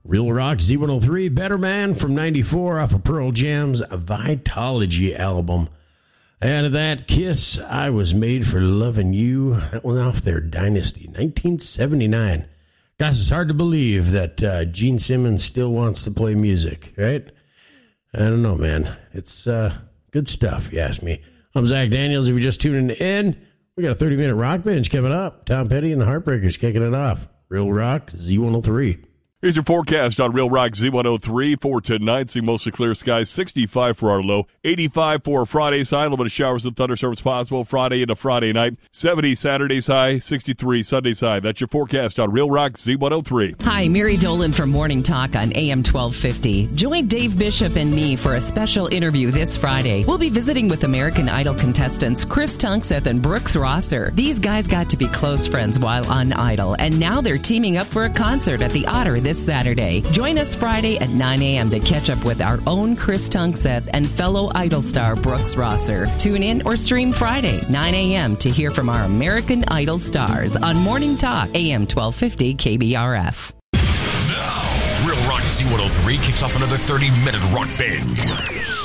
Real Rock Z103, Better Man from 94 off of Pearl Jam's Vitology album. Out of that, Kiss, I Was Made for Loving You. That one off their Dynasty, 1979. Guys, it's hard to believe that Gene Simmons still wants to play music, right? I don't know, man. It's good stuff, if you ask me. I'm Zach Daniels. If you're just tuning in, we got a 30-minute rock bench coming up. Tom Petty and the Heartbreakers kicking it off. Real Rock Z103. Here's your forecast on Real Rock Z103 for tonight. See mostly clear skies, 65 for our low, 85 for Friday's high. A little bit of showers and thunderstorms possible Friday into Friday night. 70 Saturday's high, 63 Sunday's high. That's your forecast on Real Rock Z103. Hi, Mary Dolan from Morning Talk on AM 1250. Join Dave Bishop and me for a special interview this Friday. We'll be visiting with American Idol contestants Chris Tunkseth and Brooks Rosser. These guys got to be close friends while on Idol, and now they're teaming up for a concert at the Otter this Saturday. Join us Friday at 9 a.m. to catch up with our own Chris Tunkseth and fellow Idol star Brooks Rosser. Tune in or stream Friday, 9 a.m. to hear from our American Idol stars on Morning Talk, AM 1250 KBRF. Now, Real Rock Z103 kicks off another 30-minute rock binge.